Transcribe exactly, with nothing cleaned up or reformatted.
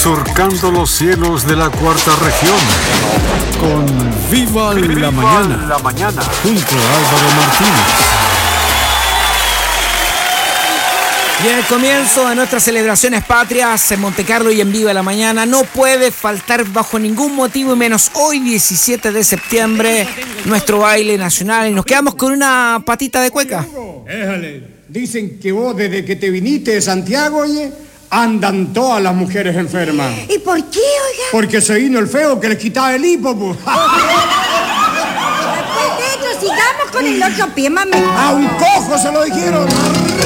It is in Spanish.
surcando los cielos de la cuarta región, con Viva, Viva la Mañana, la mañana, junto a Álvaro Martínez. Y en el comienzo de nuestras celebraciones patrias en Montecarlo y en Viva la Mañana no puede faltar bajo ningún motivo, y menos hoy diecisiete de septiembre, nuestro baile nacional. Y nos quedamos con una patita de cueca. Éjale, dicen que vos desde que te viniste de Santiago, oye, andan todas las mujeres enfermas. ¿Y por qué, oiga? Porque se vino el feo que les quitaba el hipo, pues. Después de esto, sigamos con el otro pie, mami. A un cojo se lo dijeron.